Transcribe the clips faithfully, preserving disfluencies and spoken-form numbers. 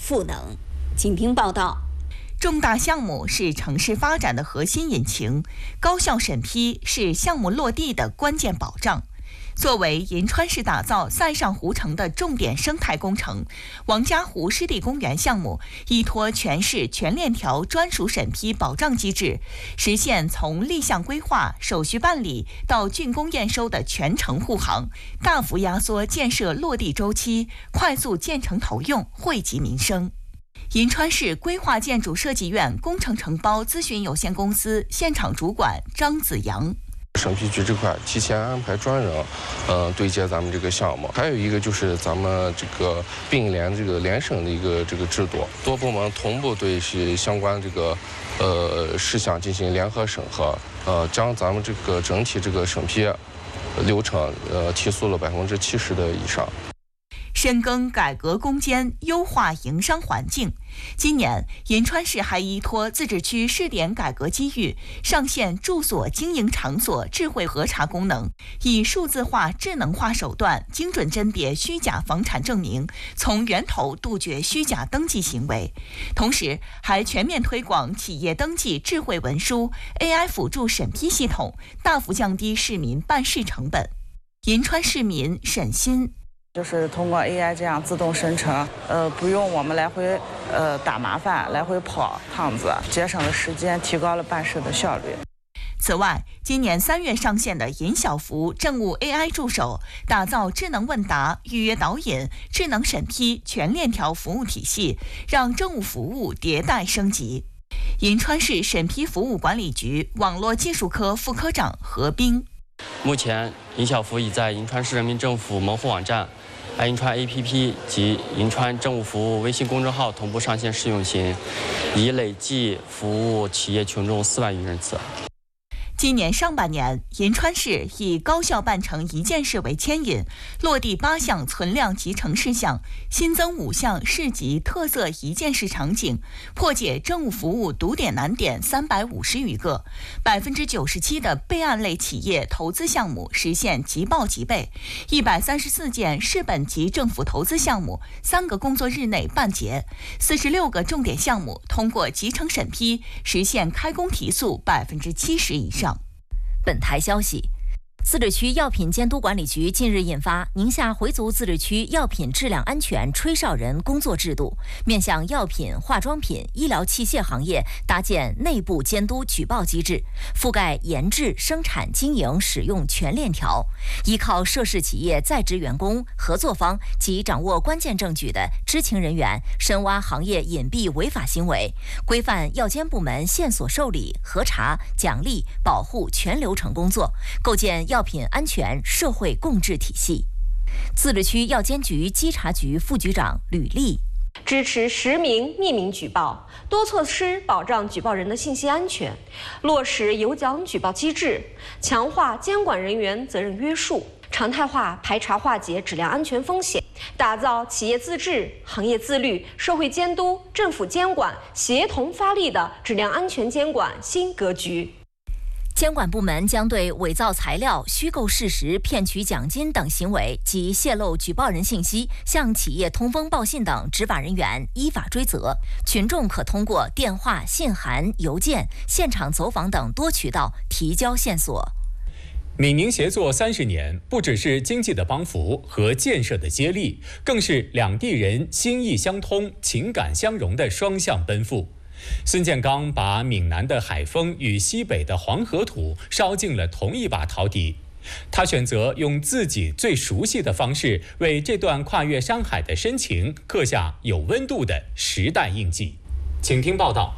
赋能。请听报道。 重大项目是城市发展的核心引擎，高效审批是项目落地的关键保障。作为银川市打造塞上湖城的重点生态工程，王家湖湿地公园项目依托全市全链条专属审批保障机制，实现从立项规划、手续办理到竣工验收的全程护航，大幅压缩建设落地周期，快速建成投用，惠及民生。银川市规划建筑设计院工程承包咨询有限公司现场主管张子阳。 审批局这块提前安排专人，呃，对接咱们这个项目。还有一个就是咱们这个并联这个联审的一个这个制度，多部门同步对是相关这个呃事项进行联合审核，呃，将咱们这个整体这个审批流程呃提速了百分之七十的以上。 深耕改革攻坚，优化营商环境。今年，银川市还依托自治区试点改革机遇，上线住所经营场所智慧核查功能，以数字化、智能化手段精准甄别虚假房产证明，从源头杜绝虚假登记行为。同时，还全面推广企业登记智慧文书、A I 辅助审批系统，大幅降低市民办事成本。银川市民沈鑫。 就是通过 A I 这样自动生成，呃，不用我们来回呃打麻烦，来回跑趟子，节省了时间，提高了办事的效率。 此外，今年三月上线的银小福政务 A I 助手，打造智能问答、预约导引、智能审批全链条服务体系，让政务服务迭代升级。银川市审批服务管理局网络技术科副科长何斌。 目前，银小福已在银川市人民政府门户网站、爱银川 A P P 及银川政务服务微信公众号同步上线试用型，已累计服务企业群众四万余人次。 今年上半年，银川市以高效办成一件事为牵引，落地八项存量集成事项，新增五项市级特色一件事场景，破解政务服务堵点难点三百五十余个，百分之九十七的备案类企业投资项目实现即报即备，一百三十四件市本级政府投资项目三个工作日内办结，四十六个重点项目通过集成审批，实现开工提速百分之七十以上。 本台消息，自治区药品监督管理局近日印发宁夏回族自治区药品质量安全吹哨人工作制度，面向药品、化妆品、医疗器械行业搭建内部监督举报机制，覆盖研制、生产、经营、使用全链条。依靠涉事企业在职员工、合作方及掌握关键证据的知情人员，深挖行业隐蔽违法行为，规范药监部门线索受理、核查、奖励、保护全流程工作，构建药品安全社会共治体系。自治区药监局稽查局副局长吕丽。 支持实名匿名举报，多措施保障举报人的信息安全，落实有奖举报机制，强化监管人员责任约束，常态化排查化解质量安全风险，打造企业自治、行业自律、社会监督、政府监管协同发力的质量安全监管新格局。 监管部门将对伪造材料、虚构事实、骗取奖金等行为及泄露举报人信息、向企业通风报信等执法人员依法追责。群众可通过电话、信函、邮件、现场走访等多渠道提交线索。 闽宁协作三十年，不只是经济的帮扶和建设的接力，更是两地人心意相通、情感相融的双向奔赴。孙建刚把闽南的海风与西北的黄河土烧进了同一把陶笛，他选择用自己最熟悉的方式，为这段跨越山海的深情刻下有温度的时代印记。请听报道。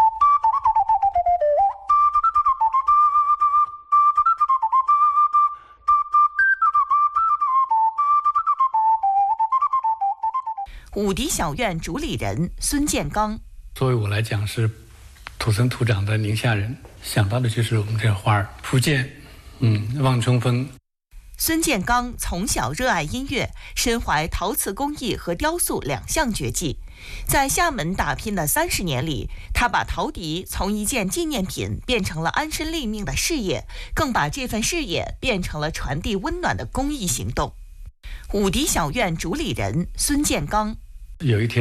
武迪小院主理人孙建刚。 作为我来讲，是土生土长的宁夏人，想到的就是我们这花儿，福建，嗯，望春风。 孙建刚从小热爱音乐，身怀陶瓷工艺和雕塑两项绝技。在厦门打拼的三十年里，他把陶笛从一件纪念品变成了安身立命的事业，更把这份事业变成了传递温暖的公益行动。武迪小院主理人孙建刚。 有一天，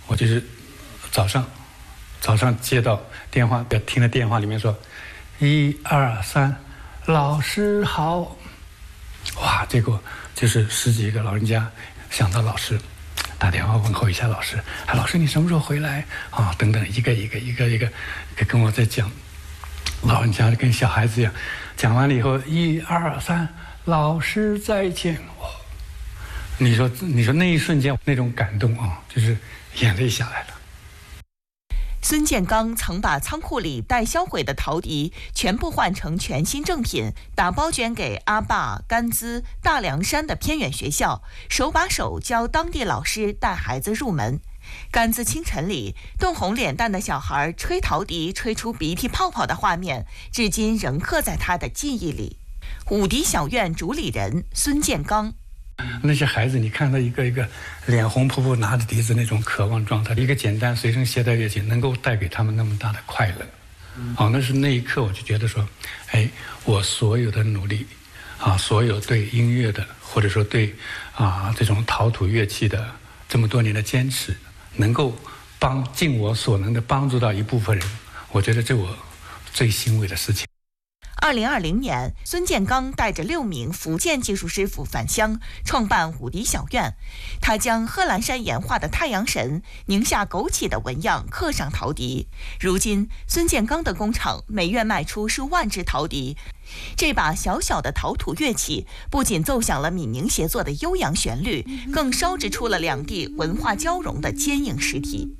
我就是早上早上接到电话，听到电话里面说一二三，老师好。哇，结果就是十几个老人家想到老师，打电话问候一下老师，啊，老师你什么时候回来啊？等等，一个一个一个一个跟我在讲，老人家跟小孩子一样，讲完了以后，一二三，老师再见。哦，你说你说那一瞬间那种感动啊，就是眼泪下来了。 孙建刚曾把仓库里待销毁的陶笛全部换成全新正品，打包捐给阿坝、甘孜、大凉山的偏远学校，手把手教当地老师带孩子入门。甘孜清晨里，冻红脸蛋的小孩吹陶笛吹出鼻涕泡泡的画面，至今仍刻在他的记忆里。武笛小院主理人孙建刚。 那些孩子，你看到一个一个脸红扑扑拿着笛子那种渴望状态，一个简单随身携带乐器能够带给他们那么大的快乐，好，那是那一刻我就觉得说，哎，我所有的努力啊，所有对音乐的或者说对啊这种陶土乐器的这么多年的坚持，能够帮尽我所能的帮助到一部分人，我觉得这我最欣慰的事情。 二零二零年，孙建刚带着六名福建技术师傅返乡，创办武笛小院。他将贺兰山岩画的太阳神、宁夏枸杞的纹样刻上陶笛。如今，孙建刚的工厂每月卖出数万只陶笛。这把小小的陶土乐器，不仅奏响了闽宁协作的悠扬旋律，更烧制出了两地文化交融的坚硬实体。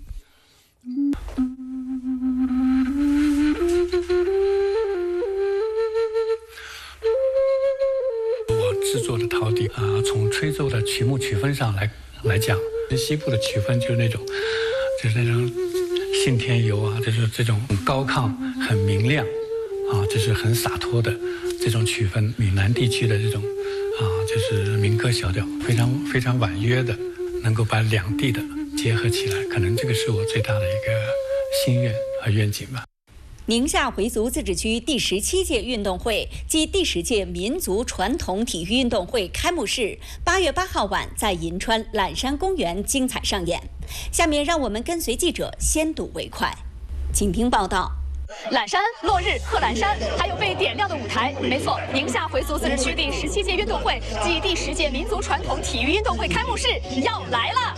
制作的陶笛啊，从吹奏的曲目曲风上来来讲，西部的曲风就是那种，就是那种信天游啊，就是这种很高亢、很明亮啊，就是很洒脱的这种曲风。闽南地区的这种啊，就是民歌小调，非常非常婉约的，能够把两地的结合起来，可能这个是我最大的一个心愿和愿景吧。 宁夏回族自治区第十七届运动会暨第十届民族传统体育运动会开幕式，八月八号晚在银川揽山公园精彩上演。下面让我们跟随记者先睹为快，请听报道。 揽山、落日、贺兰山，还有被点亮的舞台。没错，宁夏回族自治区第十七届运动会暨第十届民族传统体育运动会开幕式要来了。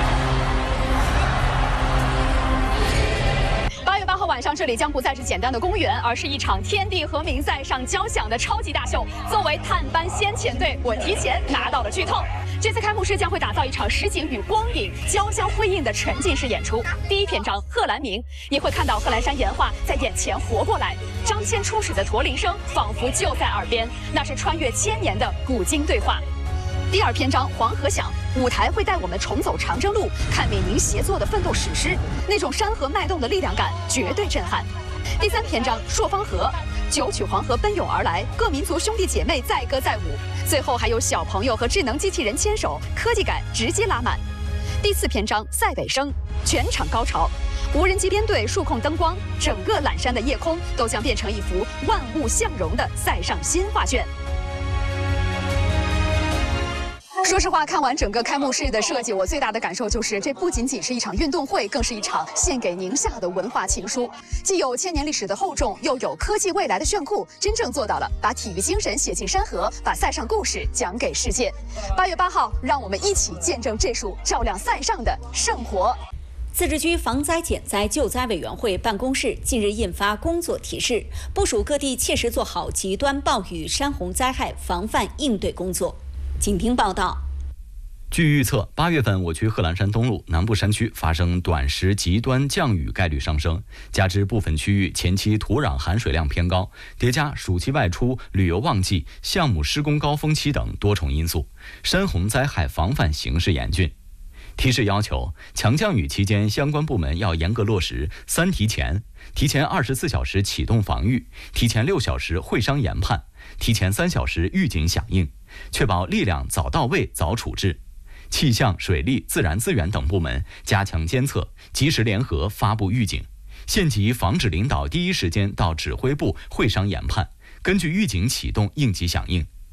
八月八号晚上，这里将不再是简单的公园，而是一场天地和鸣在上交响的超级大秀。作为探班先遣队，我提前拿到了剧透。这次开幕式将会打造一场实景与光影交相辉映的沉浸式演出。第一篇章《贺兰鸣》，你会看到贺兰山岩画在眼前活过来，张骞出使的驼铃声仿佛就在耳边，那是穿越千年的古今对话。第二篇章《黄河响》，舞台会带我们重走长征路，看闽宁协作的奋斗史诗，那种山河脉动的力量感绝对震撼。第三篇章《朔方河》，九曲黄河奔涌而来，各民族兄弟姐妹载歌载舞，最后还有小朋友和智能机器人牵手，科技感直接拉满。第四篇章《塞北声》，全场高潮，无人机编队数控灯光，整个揽山的夜空都将变成一幅万物相融的塞上新画卷。说实话，看完整个开幕式的设计，我最大的感受就是，这不仅仅是一场运动会，更是一场献给宁夏的文化情书。既有千年历史的厚重，又有科技未来的炫酷，真正做到了把体育精神写进山河，把塞上故事讲给世界。八月八号，让我们一起见证这束照亮塞上的圣火。 自治区防灾减灾救灾委员会办公室近日印发工作提示，部署各地切实做好极端暴雨、山洪灾害防范应对工作。请听报道。 据预测，八月份我区贺兰山东路南部山区发生短时极端降雨概率上升，加之部分区域前期土壤含水量偏高，叠加暑期外出、旅游旺季、项目施工高峰期等多重因素，山洪灾害防范形势严峻。提示要求，强降雨期间，相关部门要严格落实三提前：提前二十四小时启动防御，提前六小时会商研判，提前三小时预警响应，确保力量早到位、早处置。气象、水利、自然资源等部门加强监测，及时联合发布预警，县级防治领导第一时间到指挥部会商研判，根据预警启动应急响应。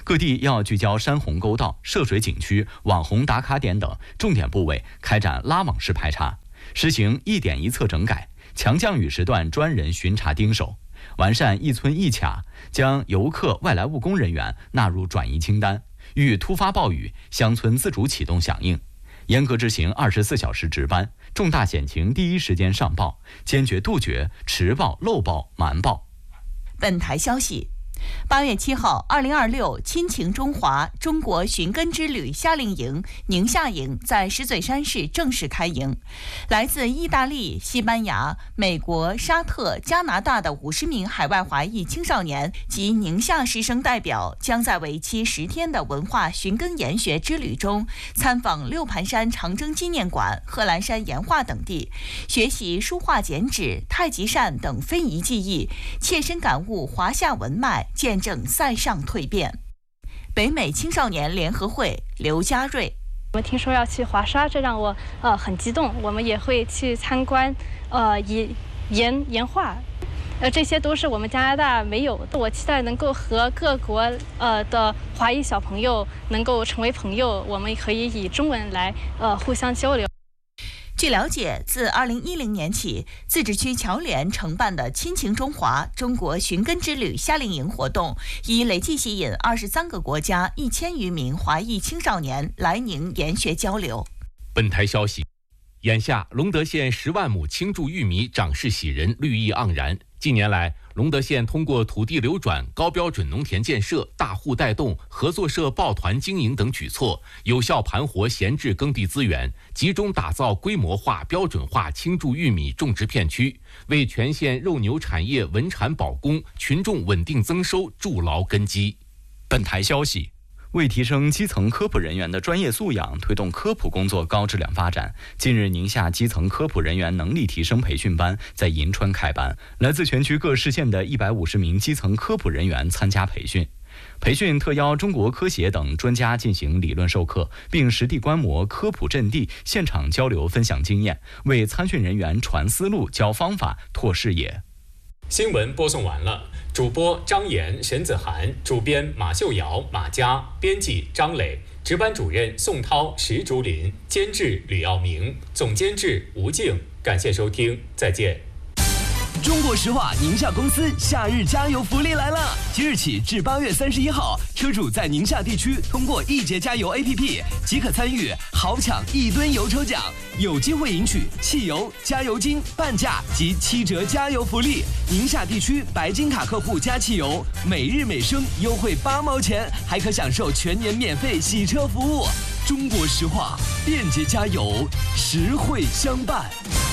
各地要聚焦山洪沟道、涉水景区、网红打卡点等重点部位，开展拉网式排查，实行一点一侧整改，强降雨时段专人巡查盯守，完善一村一卡，将游客、外来务工人员纳入转移清单，遇突发暴雨，乡村自主启动响应，严格执行二十四小时值班，重大险情第一时间上报，坚决杜绝迟报、漏报、瞒报。 本台消息。八月七号，二零二六亲情中华中国寻根之旅夏令营宁夏营在石嘴山市正式开营。来自意大利、西班牙、美国、沙特、加拿大的五十名海外华裔青少年及宁夏师生代表，将在为期十天的文化寻根研学之旅中，参访六盘山长征纪念馆、贺兰山岩画等地，学习书画剪纸、太极扇等非遗技艺，切身感悟华夏文脉，见证塞上蜕变。北美青少年联合会刘家瑞， 我们听说要去华沙，这让我呃很激动。我们也会去参观呃岩岩岩画，呃这些都是我们加拿大没有的。我期待能够和各国呃的华裔小朋友能够成为朋友，我们可以以中文来呃互相交流。 据了解，自二零一零年起，自治区侨联承办的亲情中华中国寻根之旅夏令营活动，已累计吸引二十三个国家一千余名华裔青少年来宁研学交流。 本台消息，眼下隆德县十万亩青贮玉米长势喜人，绿意盎然。近年来，隆德县通过土地流转、高标准农田建设、大户带动、合作社抱团经营等举措，有效盘活闲置耕地资源，集中打造规模化、标准化青贮玉米种植片区，为全县肉牛产业稳产保供、群众稳定增收筑牢根基。 本台消息，为提升基层科普人员的专业素养，推动科普工作高质量发展，近日宁夏基层科普人员能力提升培训班在银川开班，来自全区各市县的一百五十名基层科普人员参加培训。培训特邀中国科协等专家进行理论授课，并实地观摩科普阵地，现场交流分享经验，为参训人员传思路、教方法、拓视野。 新闻播送完了，主播张岩、沈子涵，主编马秀瑶、马佳，编辑张磊，值班主任宋涛、石竹林，监制吕耀明，总监制吴静。感谢收听，再见。 中国石化宁夏公司夏日加油福利来了！即日起至八月三十一号，车主在宁夏地区通过易捷加油 A P P 即可参与豪抢一吨油抽奖，有机会赢取汽油、加油金、半价及七折加油福利。宁夏地区白金卡客户加汽油，每日每升优惠八毛钱，还可享受全年免费洗车服务。中国石化，便捷加油，实惠相伴。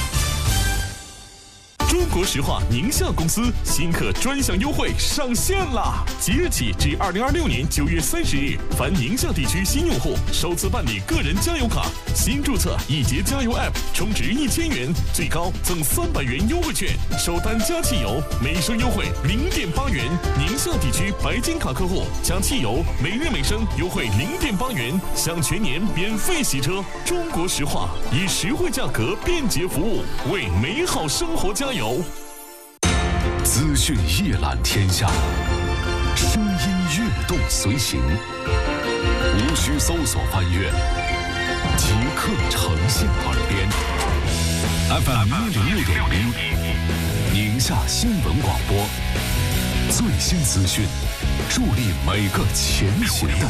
中国石化宁夏公司新客专享优惠上线啦！即日起至二零二六年九月三十日，凡宁夏地区新用户首次办理个人加油卡，新注册易捷加油 App， 充值一千元，最高赠三百元优惠券，首单加汽油每升优惠零点八元。宁夏地区白金卡客户加汽油每日每升优惠零点八元，享全年免费洗车。中国石化以实惠价格、便捷服务，为美好生活加油。 资讯一览天下，声音跃动随行，无需搜索翻阅，即刻呈现耳边。F M 一零六点一，宁夏新闻广播，最新资讯，助力每个前行的